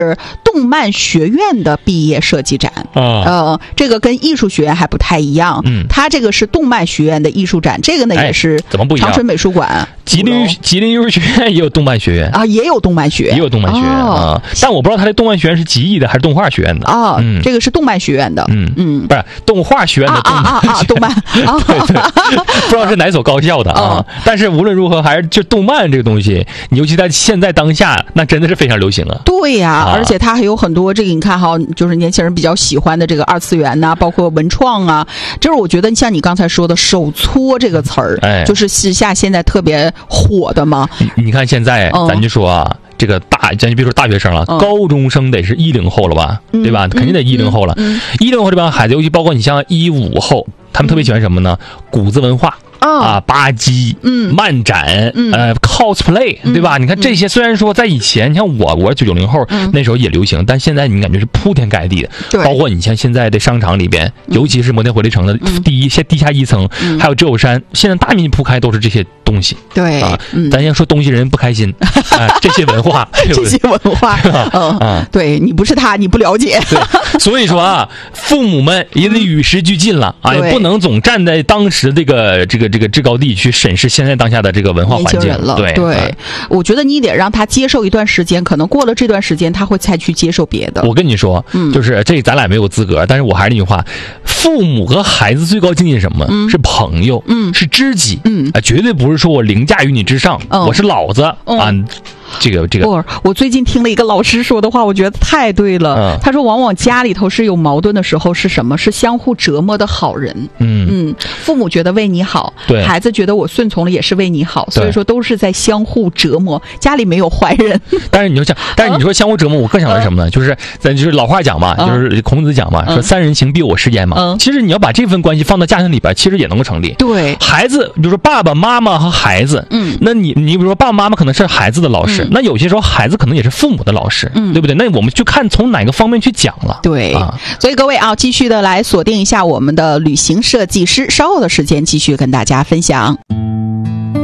动漫学院的毕业设计展。这个跟艺术学院还不太一样。它这个是动漫学院的艺术展，这个呢也是长春美术馆。 吉林艺术学院也有动漫学院啊，也有动漫学院， 但我不知道它的动漫学院是吉艺的还是动画学院的啊。这个是动漫学院的， 不是动画学院的动漫对，不知道是哪所高校的啊。但是无论如何，还是就动漫这个东西，尤其在现在当下，那真的是非常流行啊。 对呀，而且它还有很多这个你看哈，就是年轻人比较喜欢的这个二次元呐，包括文创啊。就是我觉得像你刚才说的手搓这个词儿，就是时下现在特别火的嘛。 你看现在咱就说啊，这个咱就别说大学生了，高中生得是10后了吧，对吧？肯定得10后了。10后这帮孩子，尤其包括你像15后，他们特别喜欢什么呢？谷子文化。吧唧，漫展，cosplay，对吧？你看这些，虽然说在以前，你像我是90后，那时候也流行，但现在你感觉是铺天盖地的。包括你像现在的商场里边，尤其是摩天回力城的地下1层，还有遮友山，现在大面积铺开都是这些东西。 对啊， 咱要说东西人不开心，这些文化， 这些文化，对你不是他，你不了解。 所以说啊，父母们也得与时俱进了啊，也不能总站在当时这个制高地去审视现在当下的这个文化环境了。 对，我觉得你得让他接受一段时间，可能过了这段时间，他会再去接受别的。 我跟你说，就是这咱俩没有资格，但是我还是那句话，父母和孩子最高境界是什么？是朋友，是知己，绝对不是说我凌驾于你之上，我是老子啊。这个， 我最近听了一个老师说的话，我觉得太对了。他说，往往家里头是有矛盾的时候，是什么？是相互折磨的好人。父母觉得为你好， 对， 孩子觉得我顺从了也是为你好，所以说都是在相互折磨。家里没有坏人。 但是你说相互折磨，我更想的是什么呢？就是咱就是老话讲嘛，就是孔子讲嘛，说3人行必有我师焉嘛。其实你要把这份关系放到家庭里边，其实也能够成立。 对， 孩子，比如说爸爸妈妈和孩子，那你比如说爸爸妈妈可能是孩子的老师。那有些时候孩子可能也是父母的老师，对不对？那我们就看从哪个方面去讲了。 对，所以各位啊，继续的来锁定一下我们的旅行设计师，稍后的时间继续跟大家分享。